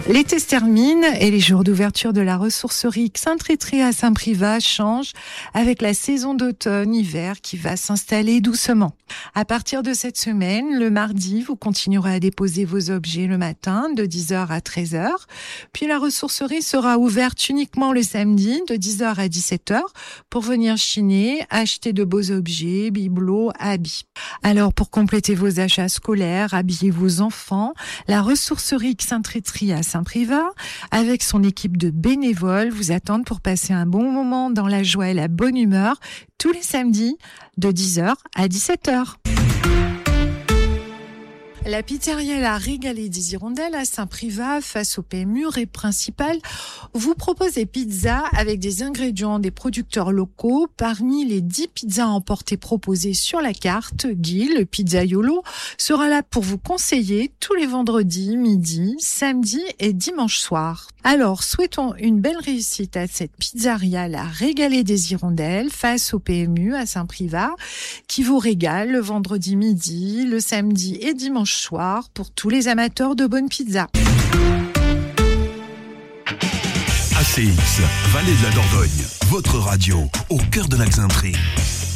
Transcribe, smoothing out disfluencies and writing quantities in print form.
L'été se termine et les jours d'ouverture de la ressourcerie Xaintraitry à Saint-Privat changent avec la saison d'automne-hiver qui va s'installer doucement. À partir de cette semaine, le mardi, vous continuerez à déposer vos objets le matin de 10h à 13h. Puis la ressourcerie sera ouverte uniquement le samedi de 10h à 17h pour venir chiner, acheter de beaux objets, bibelots, habits. Alors pour compléter vos achats scolaires, habiller vos enfants, la ressourcerie Xaintraitry à Saint-Privat, avec son équipe de bénévoles, vous attendent pour passer un bon moment dans la joie et la bonne humeur tous les samedis de 10h à 17h. La pizzeria La Régalée des Hirondelles à Saint-Privat, face au PMU rue principale, vous propose des pizzas avec des ingrédients des producteurs locaux. Parmi les 10 pizzas emportées proposées sur la carte, Guy, le pizzaiolo, sera là pour vous conseiller tous les vendredis, midi, samedi et dimanche soir. Alors, souhaitons une belle réussite à cette pizzeria La Régalée des Hirondelles, face au PMU à Saint-Privat, qui vous régale le vendredi midi, le samedi et dimanche soir pour tous les amateurs de bonne pizza. ACX, Vallée de la Dordogne, votre radio au cœur de la Xaintraitry.